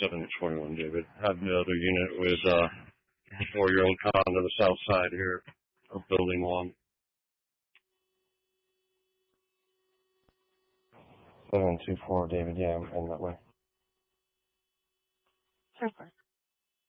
721, David. Have the other unit with a 4-year-old con to the south side here of building 1. 724, David. Yeah, I'm that way. Super.